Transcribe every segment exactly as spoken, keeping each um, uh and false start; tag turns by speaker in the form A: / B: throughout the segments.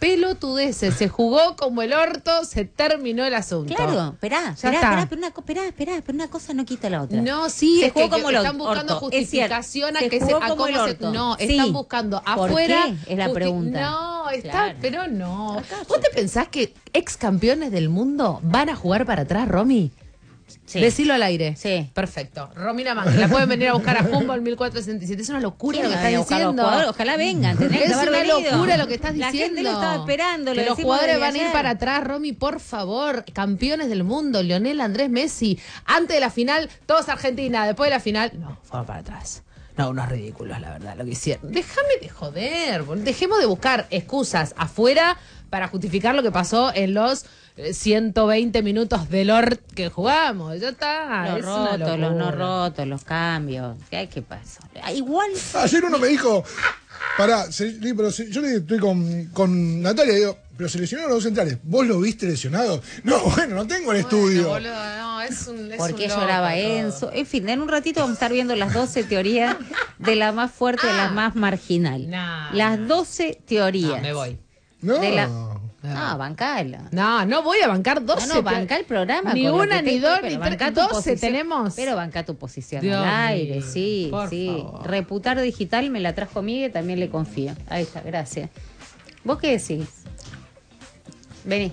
A: pelotudeces. Se jugó como el orto, se terminó el asunto.
B: Claro, esperá, esperá, esperá, pero una, esperá, esperá, pero una cosa no quita la otra.
A: No, sí,
B: se
A: es
B: jugó
A: que,
B: como
A: que
B: el
A: están buscando
B: orto.
A: justificación a
B: se
A: que se
B: jugó
A: a
B: como
A: cómo
B: el
A: se,
B: orto.
A: no,
B: Sí.
A: están buscando afuera.
B: ¿Por qué? Es la pregunta.
A: No, está,
B: Claro.
A: pero no.
B: Acá
A: ¿Vos te
B: yo-
A: pensás que ex campeones del mundo van a jugar para atrás, Romy?
B: Sí.
A: Decilo al aire.
B: Sí.
A: Perfecto. Romina Mann, la pueden venir a buscar a Humboldt mil cuatrocientos sesenta y siete. Es una locura lo que
B: ¿Quién
A: estás
B: va a venir a buscar a los
A: diciendo.
B: jugadores? Ojalá vengan, tendrían que
A: Es
B: haber
A: una
B: venido.
A: locura lo que estás
B: La
A: diciendo.
B: gente lo estaba esperando.
A: Que
B: lo
A: los
B: decimos
A: jugadores
B: desde
A: van a ir
B: ayer.
A: para atrás, Romy, por favor. Campeones del mundo, Lionel Andrés Messi. Antes de la final, todos Argentina. Después de la final, no, fueron para atrás. No, unos ridículos, la verdad, lo que hicieron. Déjame de joder. Dejemos de buscar excusas afuera para justificar lo que pasó en los eh, ciento veinte minutos del O R que jugamos. Ya está.
B: Los
A: es una
B: rotos, los no
A: locura.
B: rotos, los cambios. ¿Qué, qué pasó? Ah, igual.
C: Ayer uno me dijo, pará, se- pero se- yo le estoy con, con Natalia y digo, pero se lesionaron los dos centrales. ¿Vos lo viste lesionado? No, bueno, no tengo el estudio.
A: Bueno, boludo, no, es un, es
B: ¿Por
A: un
B: qué
A: loco
B: lloraba
A: todo.
B: Enzo? En fin, en un ratito vamos a estar viendo las doce teorías de la más fuerte a la más marginal.
A: Nah,
B: las
A: nah.
B: doce teorías.
A: No, me voy.
C: No.
B: De la- Ah, bancala.
A: No, no voy a bancar doce.
B: No, no, banca el programa.
A: Ni
B: con lo
A: una,
B: que
A: ni
B: te-
A: dos,
B: pero
A: ni
B: banca
A: tres.
B: tu
A: doce
B: posición.
A: tenemos.
B: Pero banca tu posición
A: Dios
B: al aire,
A: mío,
B: sí,
A: por
B: sí.
A: favor.
B: Reputar digital me la trajo Miguel, también le confío. Ahí está, gracias. ¿Vos qué decís? Vení.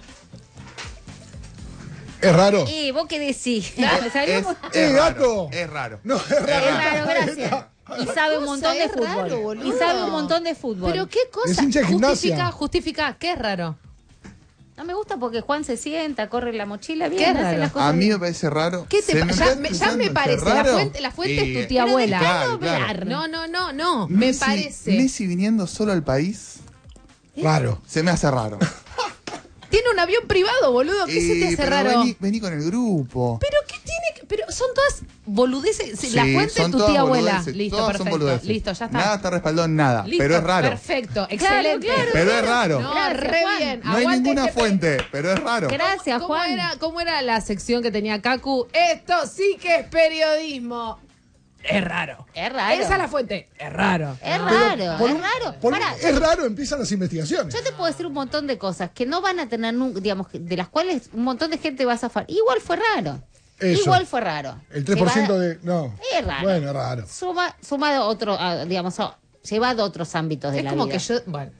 C: Es raro.
B: ¿Y vos qué decís? Me
D: Es,
B: salió muy-
D: es
C: ¡Eh,
D: raro,
C: gato!
D: es raro.
C: No, es
B: Es
C: raro.
B: raro, gracias. Y sabe un montón de
A: Es raro,
B: fútbol.
A: boludo.
B: Y sabe un montón de fútbol.
A: Pero qué cosa.
C: Es hincha de
A: Justifica,
C: gimnasia.
A: justifica. ¿Qué es raro?
B: No me gusta porque Juan se sienta, corre la mochila bien,
A: Qué
B: hace
A: raro.
B: las cosas
D: A mí
B: bien.
D: me parece raro.
A: ¿Qué te
D: Se
A: pa-
D: me
A: ya,
D: está
A: me, ya
D: cruzando
A: me
D: que
A: parece. La
D: raro.
A: fuente, la fuente
D: Y-
A: es tu tía abuela.
D: Claro, claro.
B: hablar.
A: No, no, no, no. Me
D: Messi-
A: parece.
D: Messi viniendo solo al país,
C: Raro.
D: se me hace raro.
A: Tiene un avión privado, boludo. ¿Qué se te
D: Eh,
A: hace
D: pero
A: raro?
D: Vení, vení con el grupo.
A: Pero qué tiene que- pero son todas boludeces.
D: Sí,
A: La fuente es
D: son
A: tu
D: todas
A: tía abuela.
D: boludeces,
A: Listo,
D: todas son
A: perfecto.
D: boludeces.
A: Listo, ya está.
D: Nada está respaldado en nada,
A: Listo,
D: pero es raro.
A: Perfecto, excelente.
B: claro,
D: Pero es raro.
A: No,
B: Gracias,
A: re
B: Juan.
A: bien.
D: No hay
A: Aguante
D: ninguna
A: este pe-
D: fuente, pero es raro.
B: Gracias,
A: ¿Cómo
B: Juan.
A: era, ¿Cómo era la sección que tenía Kaku? Esto sí que es periodismo. Es raro.
B: Es raro.
A: Esa es la fuente. Es raro.
B: Es
A: No.
B: raro,
C: Por
B: es
C: un-
B: raro.
C: por un-
B: Pará,
C: es raro, empiezan las investigaciones.
B: yo te puedo decir un montón de cosas que no van a tener nunca, digamos, de las cuales un montón de gente va a zafar. Igual fue raro.
C: Eso.
B: Igual fue raro.
C: El tres por ciento
B: Se va-
C: de. No.
B: Es raro.
C: Bueno, es raro.
B: Suma, suma a otro, a, digamos, a- llevado a otros ámbitos de
A: Es
B: la
A: como
B: vida.
A: que yo. Bueno.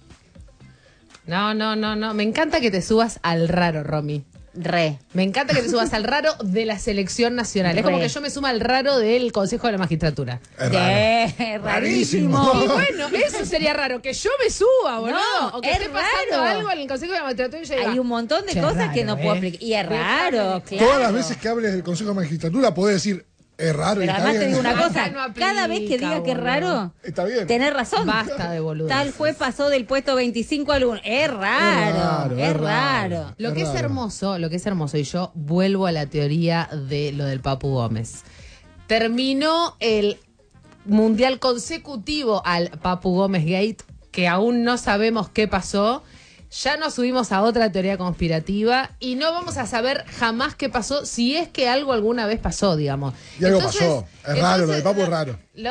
A: No, no, no, no. Me encanta que te subas al raro, Romy.
B: Re.
A: Me encanta que te subas al raro de la selección nacional. Es como
B: Re.
A: que yo me sumo al raro del Consejo de la Magistratura.
C: Es raro.
B: De- rarísimo.
C: Rarísimo.
A: Y bueno, eso sería raro, que yo me suba, boludo.
B: No,
A: o que
B: es
A: esté pasando
B: raro.
A: algo en el Consejo de la Magistratura y yo diga,
B: Hay un montón de
A: "Qué
B: cosas
A: raro,
B: que no
A: eh".
B: puedo explicar. Y es raro, claro.
C: Todas las veces que hables del Consejo de Magistratura podés decir, es raro y
B: Pero
C: está
B: además te
C: bien.
B: digo una
A: Acá
B: cosa,
A: no aplica,
B: cada vez que diga que es
A: boludo.
B: raro,
C: Está bien.
B: tenés razón.
A: Basta de boludeces.
B: Tal fue, pasó del puesto veinticinco al uno. Es raro,
C: raro,
B: es
C: es
B: raro.
C: raro.
A: Lo
C: Es
A: que es
C: raro.
A: hermoso, lo que es hermoso, y yo vuelvo a la teoría de lo del Papu Gómez. Terminó el mundial consecutivo al Papu Gómez Gate, que aún no sabemos qué pasó. Ya nos subimos a otra teoría conspirativa y no vamos a saber jamás qué pasó, si es que algo alguna vez pasó, digamos.
C: Y algo pasó. Es raro, lo del Papu es
A: no,
C: raro.
A: lo-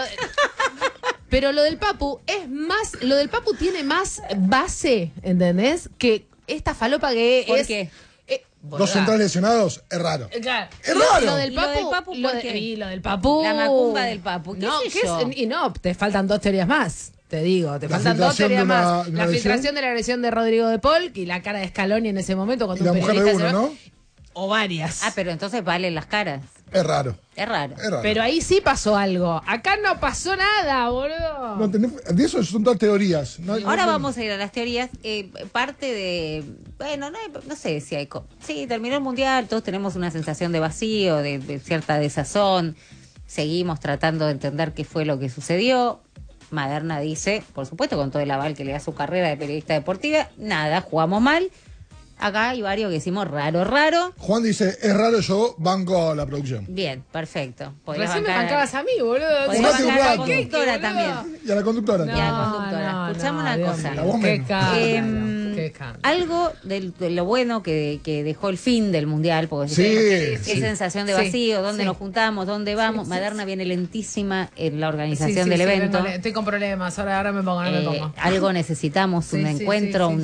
A: pero lo del Papu es más, lo del Papu tiene más base, ¿entendés? Que esta falopa que
B: ¿Por
A: es...
B: qué?
A: eh,
C: Dos
A: boluda.
C: centrales lesionados, es raro.
A: Eh, Claro.
C: Es
A: Lo-
C: raro.
A: Lo del
B: ¿Y lo
A: Papu.
B: del Papu
A: lo
B: por
A: de-
B: qué?
A: y lo del Papu.
B: La macumba del Papu, ¿qué
A: no,
B: sé
A: ¿qué
B: yo?
A: es? Y no, te faltan dos teorías más. Te digo, te
C: La
A: faltan dos
C: filtración
A: teorías
C: de una-
A: más.
C: de una
A: La
C: agresión.
A: filtración de la agresión de Rodrigo de Paul y la cara de Scaloni en ese momento cuando
C: Y la
A: un
C: mujer de
A: periodista
C: uno,
A: se-
C: ¿no?
A: O varias.
B: Ah, pero entonces valen las caras.
C: Es raro.
B: Es raro.
C: Es raro.
A: Pero ahí sí pasó algo. Acá no pasó nada, boludo.
C: No, tenés- de eso son todas teorías. No hay-
B: Ahora
C: no-
B: vamos a ir a las teorías. Eh, parte de. Bueno, no, no sé si hay. co- Sí, terminó el mundial, todos tenemos una sensación de vacío, de, de cierta desazón. Seguimos tratando de entender qué fue lo que sucedió. Maderna dice, por supuesto, con todo el aval que le da su carrera de periodista deportiva, nada, jugamos mal. Acá hay varios que decimos raro, raro.
C: Juan dice, es raro, yo banco a la producción.
B: Bien, perfecto. Podría
A: Recién me
B: bancar-
A: bancabas a mí, boludo.
B: podría
C: Jugaste
B: bancar a la
C: un rato.
B: conductora
A: boludo.
B: también.
C: Y a la conductora.
B: Y a la conductora. Escuchame una
A: Dios
B: cosa.
A: mío,
C: A vos
A: Qué
C: menos.
A: escándalo,
B: Em,
A: qué escándalo.
B: algo del- de, lo bueno que, que dejó el fin del mundial, porque
C: Sí,
B: qué
C: sí.
B: sensación de
A: Sí,
B: vacío, dónde
A: sí.
B: nos juntamos, dónde vamos.
A: sí,
B: Maderna viene lentísima en la
A: Sí,
B: organización
A: sí,
B: del
A: sí,
B: evento.
A: vengo- estoy con problemas, ahora, ahora me pongo, no me
B: Eh,
A: pongo.
B: algo necesitamos,
A: Sí,
B: un
A: sí, sí,
B: encuentro,
A: sí,
B: un